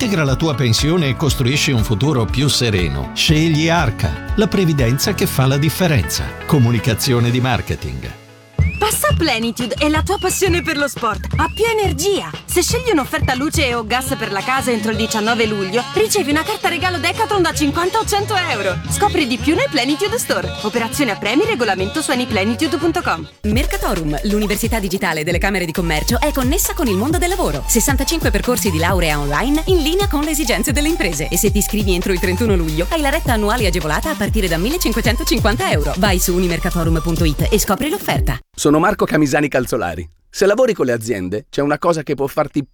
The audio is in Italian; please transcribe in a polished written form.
Integra la tua pensione e costruisci un futuro più sereno. Scegli Arca, la previdenza che fa la differenza. Comunicazione di marketing. Passa a Plenitude e la tua passione per lo sport ha più energia. Se scegli un'offerta luce o gas per la casa entro il 19 luglio, ricevi una carta regalo Decathlon da 50 o 100 euro. Scopri di più nel Plenitude Store. Operazione a premi, regolamento su anyplenitude.com. Mercatorum, l'università digitale delle Camere di Commercio, è connessa con il mondo del lavoro. 65 percorsi di laurea online in linea con le esigenze delle imprese. E se ti iscrivi entro il 31 luglio, hai la retta annuale agevolata a partire da 1.550 euro. Vai su unimercatorum.it e scopri l'offerta. Sono Marco Camisani Calzolari. Se lavori con le aziende, c'è una cosa che può farti